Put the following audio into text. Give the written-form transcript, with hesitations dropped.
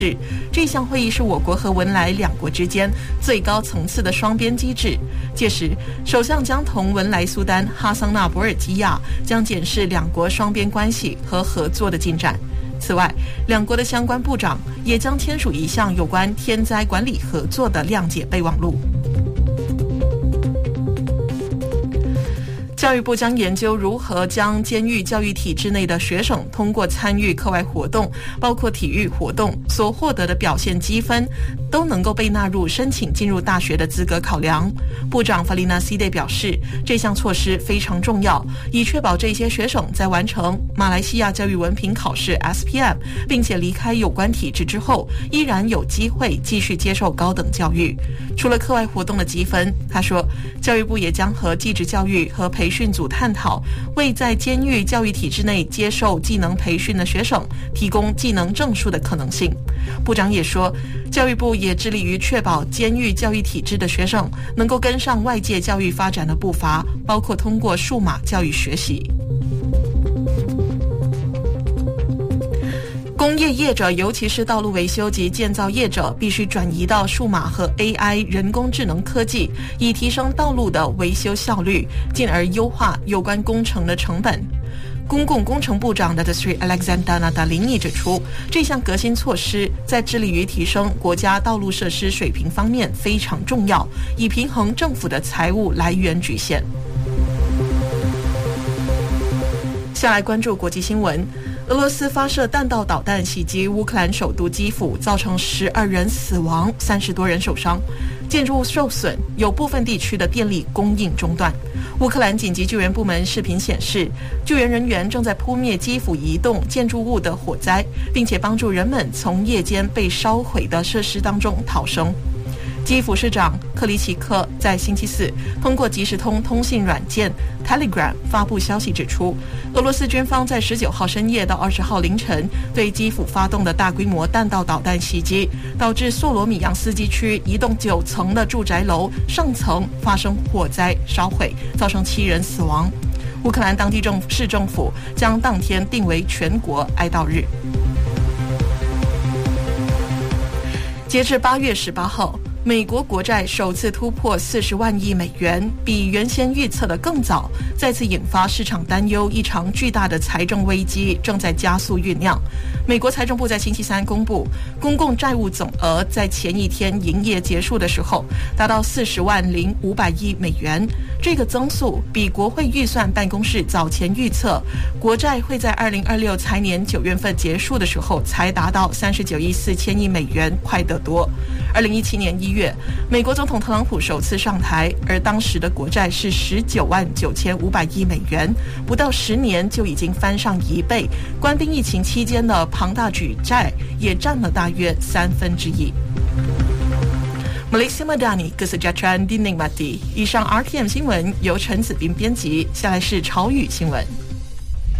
这项会议是我国和文莱两国之间最高层次的双边机制。届时，首相将同文莱苏丹、哈桑纳博尔基亚将检视两国双边关系和合作的进展。此外，两国的相关部长也将签署一项有关天灾管理合作的谅解备忘录。教育部将研究如何将监狱教育体制内的学生通过参与课外活动，包括体育活动所获得的表现积分，都能够被纳入申请进入大学的资格考量。部长法丽娜西代表示，这项措施非常重要，以确保这些学生在完成马来西亚教育文凭考试 SPM 并且离开有关体制之后，依然有机会继续接受高等教育。除了课外活动的积分，他说，教育部也将和技职教育和培训组探讨，为在监狱教育体制内接受技能培训的学生提供技能证书的可能性。部长也说，教育部也致力于确保监狱教育体制的学生能够跟上外界教育发展的步伐，包括通过数码教育学习。工业业者，尤其是道路维修及建造业者，必须转移到数码和 AI 人工智能科技，以提升道路的维修效率，进而优化有关工程的成本。公共工程部长 Datuk Alexander Nadalingi 指出，这项革新措施在致力于提升国家道路设施水平方面非常重要，以平衡政府的财务来源局限。下来关注国际新闻。俄罗斯发射弹道导弹袭击乌克兰首都基辅，造成12人死亡，30多人受伤，建筑物受损，有部分地区的电力供应中断。乌克兰紧急救援部门视频显示，救援人员正在扑灭基辅一栋建筑物的火灾，并且帮助人们从夜间被烧毁的设施当中逃生。基辅市长克里奇克在星期四通过即时通通信软件 Telegram 发布消息指出，俄罗斯军方在19号深夜到20号凌晨对基辅发动的大规模弹道导弹袭击，导致索罗米扬斯基区一栋9层的住宅楼上层发生火灾烧毁，造成7人死亡。乌克兰当地市政府将当天定为全国哀悼日。截至8月18号，美国国债首次突破40万亿美元，比原先预测的更早，再次引发市场担忧，一场巨大的财政危机正在加速酝酿。美国财政部在星期三公布，公共债务总额在前一天营业结束的时候达到40万500亿美元，这个增速比国会预算办公室早前预测国债会在2026财年9月份结束的时候才达到39亿4千亿美元快得多。2017年1月，美国总统特朗普首次上台，而当时的国债是19万9500亿美元，不到10年就已经翻上1倍。官兵疫情期间的庞大举债也占了大约1/3。Malaysia Madani Kesejahteraan dinikmati。以上 RTM 新闻由陈子斌编辑，下来是潮语新闻。